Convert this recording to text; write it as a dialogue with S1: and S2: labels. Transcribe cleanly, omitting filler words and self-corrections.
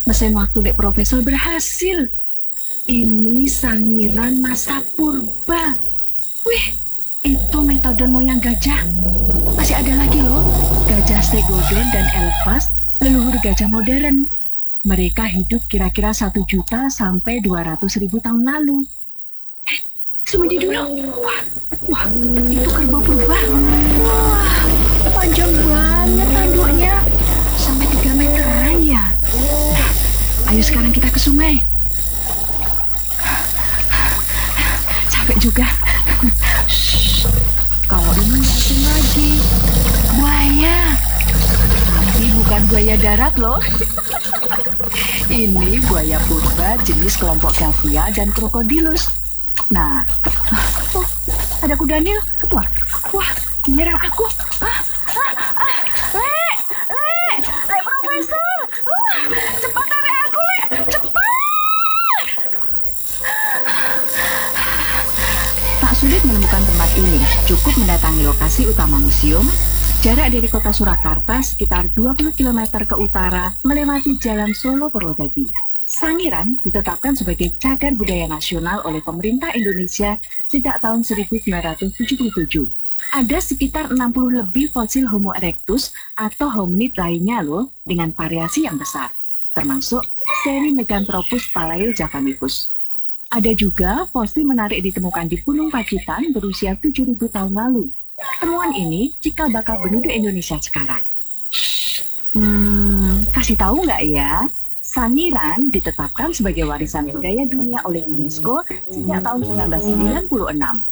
S1: Mesin waktu Dek Profesor berhasil. Ini sangiran masa purba. Wih, itu metode moyang gajah. Masih ada lagi loh, gajah Stegoden dan Elephas, leluhur gajah modern. Mereka hidup kira-kira 1 juta sampai 200.000 tahun lalu. Sembunyi dulu. Wah, itu kerbau purba. Wah, panjang banget tanduknya. Sampai 3 meteran ya. Nah, ayo sekarang kita ke sungai. Capek juga. Shh, kalau ini nggak asing lagi. Buaya. Tapi bukan buaya darat loh. Ini buaya purba jenis kelompok Gavia dan Crocodylus. Nah, oh, ada kuda Nil. Wah, menyerang aku. Le Profesor. Cepat tarik aku, Le. Cepat. Tak sulit menemukan tempat ini. Cukup mendatangi lokasi utama museum. Jarak dari kota Surakarta sekitar 20 km ke utara melewati Jalan Solo Purwodadi. Sangiran ditetapkan sebagai cagar budaya nasional oleh pemerintah Indonesia sejak tahun 1977. Ada sekitar 60 lebih fosil Homo erectus atau hominid lainnya loh dengan variasi yang besar, termasuk seri Meganthropus palaeojavanicus. Ada juga fosil menarik ditemukan di Gunung Pacitan berusia 7.000 tahun lalu. Temuan ini cikal bakal penduduk Indonesia sekarang. Kasih tahu nggak ya? Sangiran ditetapkan sebagai warisan budaya dunia oleh UNESCO sejak tahun 1996.